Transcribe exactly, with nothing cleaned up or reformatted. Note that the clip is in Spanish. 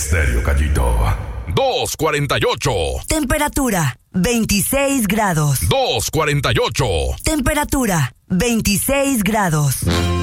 Estéreo Gallito. dos cuarenta y ocho. Temperatura, veintiséis grados. dos cuarenta y ocho. Temperatura, veintiséis grados.